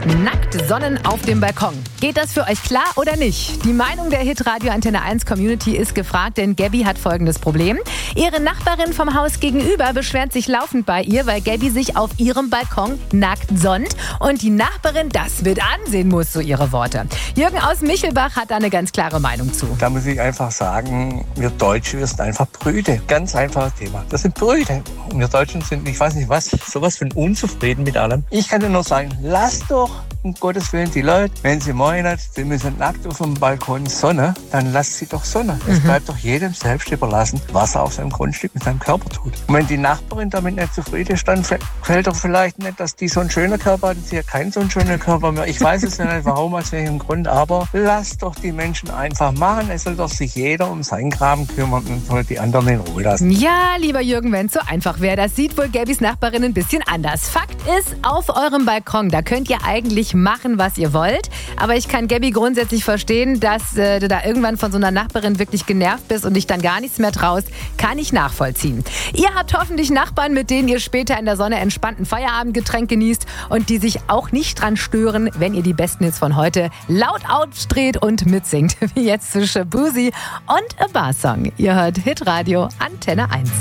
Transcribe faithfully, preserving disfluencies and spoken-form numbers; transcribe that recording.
Nackt sonnen auf dem Balkon. Geht das für euch klar oder nicht? Die Meinung der Hitradio Antenne eins Community ist gefragt, denn Gabby hat folgendes Problem. Ihre Nachbarin vom Haus gegenüber beschwert sich laufend bei ihr, weil Gabby sich auf ihrem Balkon nackt sonnt und die Nachbarin das mit ansehen muss, so ihre Worte. Jürgen aus Michelbach hat da eine ganz klare Meinung zu. Da muss ich einfach sagen, wir Deutsche, wir sind einfach Brüde. Ganz einfaches Thema. Das sind Brüde. Und wir Deutschen sind, ich weiß nicht was, sowas von unzufrieden mit allem. Ich kann dir nur sagen, lasst doch um Gottes Willen die Leute, wenn sie meinen, sie müssen nackt auf dem Balkon sonnen, dann lasst sie doch sonnen. Es Mhm. bleibt doch jedem selbst überlassen, was er auf seinem Grundstück mit seinem Körper tut. Und wenn die Nachbarin damit nicht zufrieden ist, dann fällt doch vielleicht nicht, dass die so einen schönen Körper hat und sie hat keinen so einen schönen Körper mehr. Ich weiß es ja nicht, warum, aus welchem Grund, aber lasst doch die Menschen einfach machen. Es soll doch sich jeder um seinen Graben kümmern und soll die anderen in Ruhe lassen. Ja, lieber Jürgen, wenn es so einfach wäre, das sieht wohl Gabbys Nachbarin ein bisschen anders. Fakt ist, auf eurem Balkon, da könnt ihr eigentlich machen, was ihr wollt. Aber ich kann Gabby grundsätzlich verstehen, dass äh, du da irgendwann von so einer Nachbarin wirklich genervt bist und dich dann gar nichts mehr traust. Kann ich nachvollziehen. Ihr habt hoffentlich Nachbarn, mit denen ihr später in der Sonne entspannten Feierabendgetränk genießt und die sich auch nicht dran stören, wenn ihr die besten Hits von heute laut aufdreht und mitsingt. Wie jetzt zu Shabuzi und A Bar Song. Ihr hört Hitradio Antenne eins.